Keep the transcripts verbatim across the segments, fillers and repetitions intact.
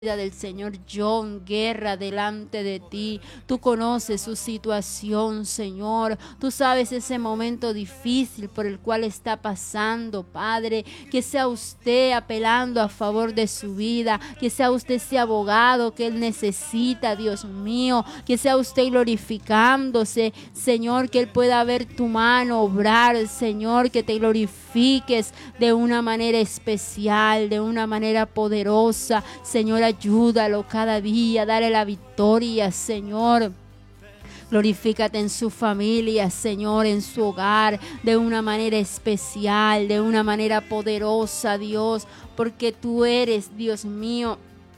del señor John Guerra delante de ti. Tú conoces su situación, Señor. Tú sabes ese momento difícil por el cual está pasando, Padre. Que sea usted apelando a favor de su vida. Que sea usted ese abogado que él necesita, Dios mío. Que sea usted glorificándose, Señor. Que él pueda ver tu mano obrar, Señor. Que te glorifiques de una manera especial, de una manera poderosa, Señor. Ayúdalo cada día, dale la victoria, Señor. Glorifícate en su familia, Señor, en su hogar, de una manera especial, de una manera poderosa, Dios, porque tú eres, Dios mío,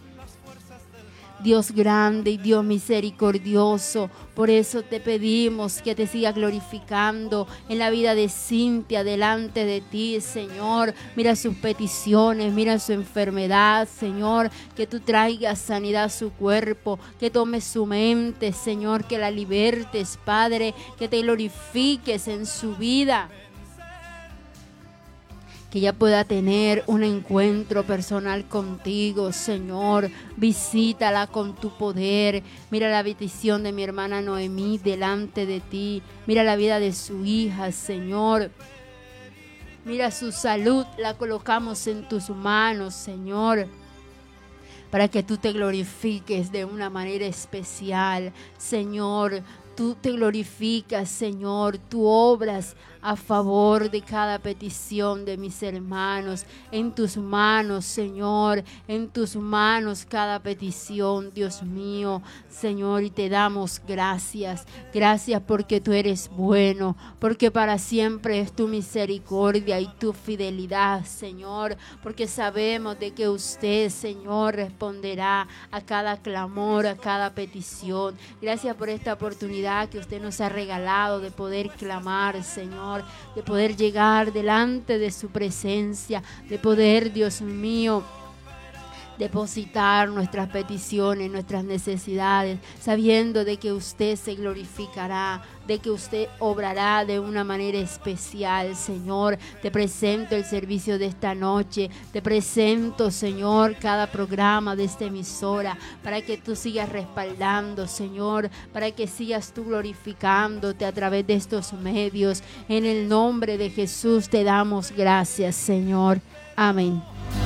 Dios grande y Dios misericordioso. Por eso te pedimos que te sigas glorificando en la vida de Cintia delante de ti, Señor. Mira sus peticiones, mira su enfermedad, Señor. Que tú traigas sanidad a su cuerpo, que tomes su mente, Señor, que la libertes, Padre, que te glorifiques en su vida. Que ella pueda tener un encuentro personal contigo, Señor. Visítala con tu poder. Mira la petición de mi hermana Noemí delante de ti. Mira la vida de su hija, Señor. Mira su salud, la colocamos en tus manos, Señor, para que tú te glorifiques de una manera especial, Señor. Tú te glorificas, Señor, tú obras a favor de cada petición de mis hermanos. En tus manos, Señor, en tus manos cada petición, Dios mío, Señor, y te damos gracias. Gracias porque tú eres bueno, porque para siempre es tu misericordia y tu fidelidad, Señor, porque sabemos de que usted, Señor, responderá a cada clamor, a cada petición. Gracias por esta oportunidad que usted nos ha regalado de poder clamar, Señor, de poder llegar delante de su presencia, de poder, Dios mío, depositar nuestras peticiones, nuestras necesidades, sabiendo de que usted se glorificará, de que usted obrará de una manera especial, Señor. Te presento el servicio de esta noche, te presento, Señor, cada programa de esta emisora, para que tú sigas respaldando, Señor, para que sigas tú glorificándote a través de estos medios. En el nombre de Jesús te damos gracias, Señor. Amén.